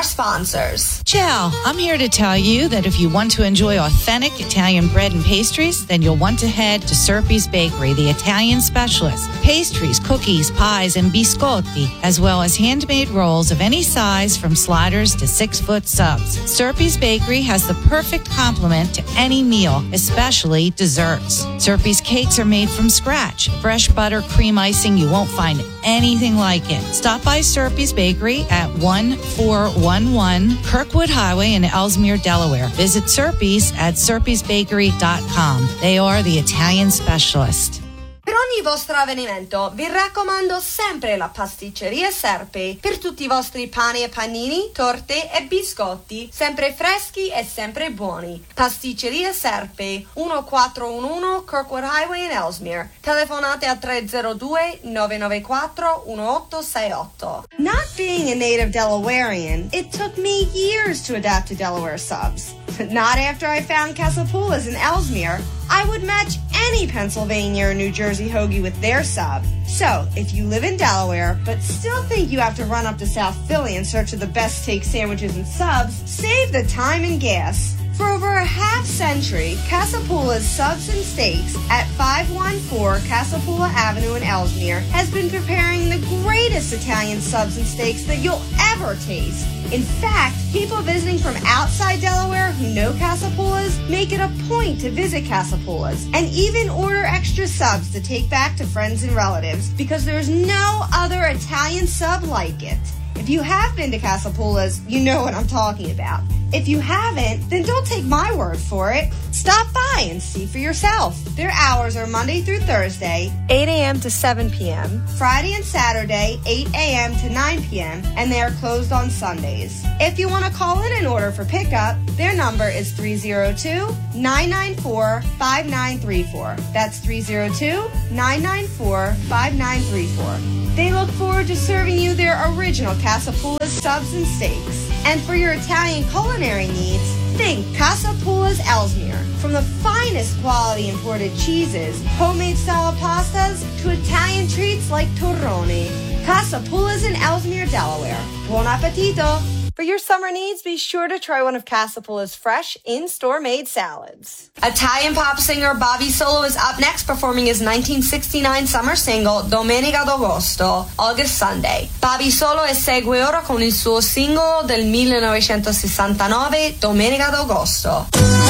our sponsors. Ciao, I'm here to tell you that if you want to enjoy authentic Italian bread and pastries, then you'll want to head to Serpi's Bakery, the Italian specialist. Pastries, cookies, pies, and biscotti, as well as handmade rolls of any size from sliders to 6-foot subs. Serpi's Bakery has the perfect complement to any meal, especially desserts. Serpi's cakes are made from scratch. Fresh butter, cream icing, you won't find anything like it. Stop by Serpi's Bakery at 1411 Kirkwood Highway in Ellesmere, Delaware. Visit Serpi's at serpisbakery.com. They are the Italian specialist. Per ogni vostro avvenimento vi raccomando sempre la pasticceria Serpi per tutti i vostri pani e panini, torte e biscotti, sempre freschi e sempre buoni. Pasticceria Serpi, 1411 Kirkwood Highway in Ellesmere. Telefonate a 302-994-1868. Not being a native Delawarean, it took me years to adapt to Delaware subs. Not after I found Casapoulas in Ellesmere. I would match any Pennsylvania or New Jersey hoagie with their sub. So, if you live in Delaware, but still think you have to run up to South Philly in search of the best steak sandwiches and subs, save the time and gas. For over a half century, Casapoula's Subs and Steaks at 514 Casapoula Avenue in Ellesmere has been preparing the greatest Italian subs and steaks that you'll ever taste. In fact, people visiting from outside Delaware who know Casapoula's make it a point to visit Casapoula's and even order extra subs to take back to friends and relatives because there's no other Italian sub like it. If you have been to Casapoula's, you know what I'm talking about. If you haven't, then don't take my word for it. Stop by and see for yourself. Their hours are Monday through Thursday, 8 a.m. to 7 p.m., Friday and Saturday, 8 a.m. to 9 p.m., and they are closed on Sundays. If you want to call in an order for pickup, their number is 302-994-5934. That's 302-994-5934. They look forward to serving you their original Casapoula's subs and steaks. And for your Italian culinary needs, think Casapoula's Ellesmere. From the finest quality imported cheeses, homemade style pastas, to Italian treats like torroni. Casapoula's in Ellesmere, Delaware. Buon appetito! For your summer needs, be sure to try one of Casapoula's fresh, in-store made salads. Italian pop singer Bobby Solo is up next performing his 1969 summer single Domenica d'Agosto, August Sunday. Bobby Solo esegue ora con il suo singolo del 1969 Domenica d'Agosto.